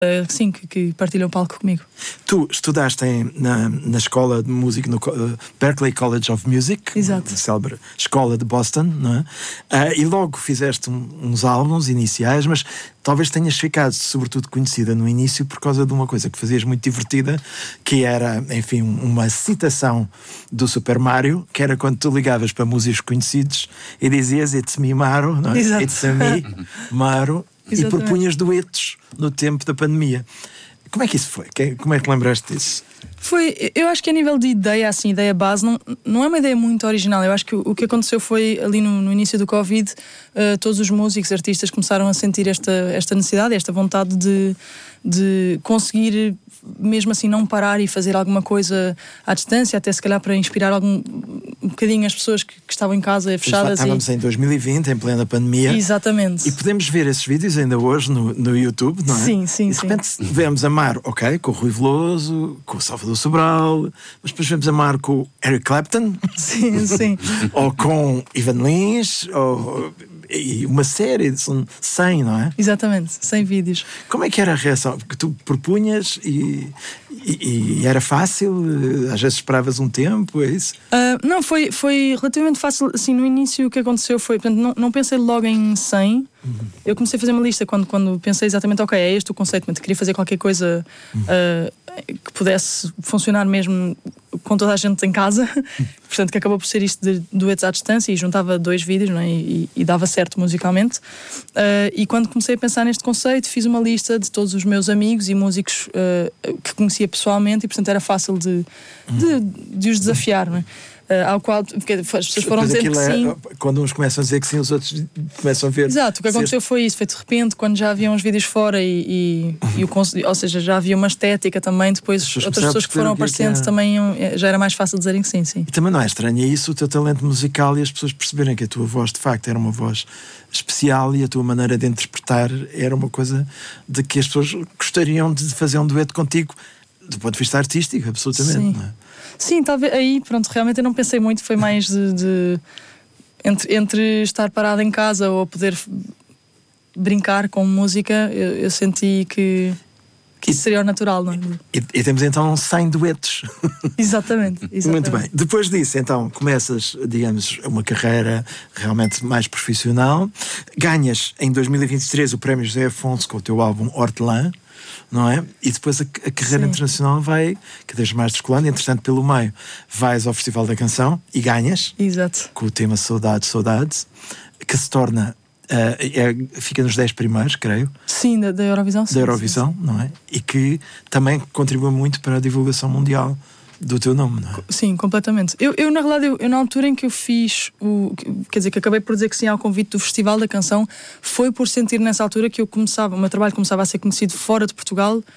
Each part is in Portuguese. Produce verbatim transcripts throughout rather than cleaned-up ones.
Uh, sim, que, que partilham o palco comigo. Tu estudaste em, na, na escola de música, no uh, Berklee College of Music, exato, a célebre escola de Boston, não é? Uh, e logo fizeste um, uns álbuns iniciais, mas talvez tenhas ficado sobretudo conhecida no início por causa de uma coisa que fazias muito divertida, que era, enfim, uma citação do Super Mario, que era quando tu ligavas para músicos conhecidos e dizias "It's me, Maru", não é? Exato. "It's a me, Maru", e propunhas duetos no tempo da pandemia. Como é que isso foi? Como é que lembraste disso? Foi, eu acho que a nível de ideia, assim, ideia base, não, não é uma ideia muito original. Eu acho que o, o que aconteceu foi ali no, no início do Covid, uh, todos os músicos, artistas começaram a sentir esta, esta necessidade, esta vontade de, de conseguir, mesmo assim, não parar e fazer alguma coisa à distância, até se calhar para inspirar algum, um bocadinho as pessoas que, que estavam em casa fechadas. Estávamos e... em dois mil e vinte, em plena pandemia. Exatamente. E podemos ver esses vídeos ainda hoje no, no YouTube, não é? Sim, sim, e de repente sim. Vemos a Mar, ok, com o Rui Veloso, com o Salvador Sobral, mas depois vemos a Mar com o Eric Clapton. Sim, sim. Ou com Ivan Lins, ou... e uma série, são cem, não é? Exatamente, cem vídeos. Como é que era a reação? Que tu propunhas e, e, e era fácil? Às vezes esperavas um tempo, é isso? Uh, não, foi, foi relativamente fácil. Assim, no início o que aconteceu foi, portanto, não, não pensei logo em cem. Uhum. Eu comecei a fazer uma lista quando, quando pensei exatamente, ok, é este o conceito, mas queria fazer qualquer coisa uhum. uh, que pudesse funcionar mesmo com toda a gente em casa. Uhum. Portanto, que acabou por ser isto de duetos à distância e juntava dois vídeos, não é? e, e dava certo musicalmente. Uh, e quando comecei a pensar neste conceito, fiz uma lista de todos os meus amigos e músicos uh, que conhecia pessoalmente e, portanto, era fácil de, de, de os desafiar, não é? Uh, ao qual porque as pessoas foram dizendo que sim. É, quando uns começam a dizer que sim, os outros começam a ver. Exato, o que aconteceu foi isso, foi de repente, quando já havia uns vídeos fora e, e, e o, ou seja, já havia uma estética também, depois pessoas outras pessoas que foram aparecendo que é. também já era mais fácil dizerem que sim, sim. E também não é estranho, é isso o teu talento musical e as pessoas perceberem que a tua voz de facto era uma voz especial e a tua maneira de interpretar era uma coisa de que as pessoas gostariam de fazer um dueto contigo do ponto de vista artístico, absolutamente. Sim. Não é? Sim, talvez aí, pronto, realmente eu não pensei muito, foi mais de, de entre, entre estar parada em casa ou poder brincar com música, eu, eu senti que, que isso seria o natural, não é? E, e temos então cem duetos. Exatamente, exatamente. Muito bem. Depois disso, então, começas, digamos, uma carreira realmente mais profissional. Ganhas em dois mil e vinte e três o Prémio José Afonso com o teu álbum Hortelã, não é? E depois a, a carreira Sim. internacional vai cada vez mais descolando. Entretanto, pelo meio, vais ao Festival da Canção e ganhas. Exato. Com o tema Saudade, Saudade, que se torna, uh, é, fica nos dez primeiros, creio. Sim, da, da Eurovisão. Da Eurovisão, sim, sim. Não é? E que também contribui muito para a divulgação mundial do teu nome, não é? Sim, completamente. Eu, eu na realidade, eu, eu na altura em que eu fiz o... Quer dizer, que acabei por dizer que sim ao convite do Festival da Canção, foi por sentir nessa altura que eu começava, o meu trabalho começava a ser conhecido fora de Portugal, uh,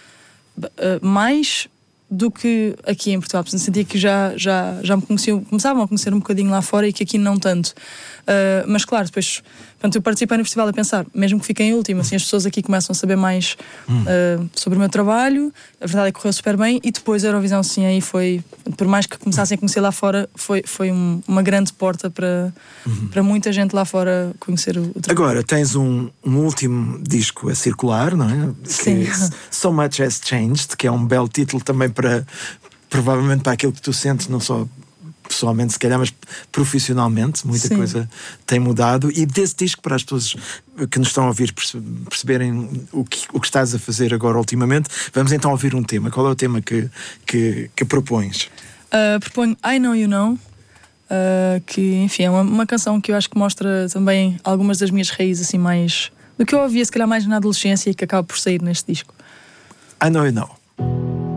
mais do que aqui em Portugal. Portanto, sentia que já, já, já me conheciam, começavam a conhecer um bocadinho lá fora e que aqui não tanto. Uh, mas claro, depois, portanto, eu participei no festival a pensar, mesmo que fiquei em último, assim, as pessoas aqui começam a saber mais uh, sobre o meu trabalho. A verdade é que correu super bem. E depois a Eurovisão, sim, aí foi, por mais que começassem a conhecer lá fora, foi, foi um, uma grande porta para, uhum. para muita gente lá fora conhecer o, o trabalho. Agora tens um, um último disco a circular, não é? Sim. Que So Much Has Changed, que é um belo título também para, provavelmente para aquilo que tu sentes, não só pessoalmente se calhar, mas profissionalmente muita Sim. coisa tem mudado. E desse disco, para as pessoas que nos estão a ouvir perceberem o que, o que estás a fazer agora ultimamente, vamos então ouvir um tema. Qual é o tema que, que, que propões? Uh, proponho I Know You Know, uh, que enfim é uma, uma canção que eu acho que mostra também algumas das minhas raízes, assim, mais do que eu ouvia se calhar mais na adolescência e que acaba por sair neste disco. I Know You Know.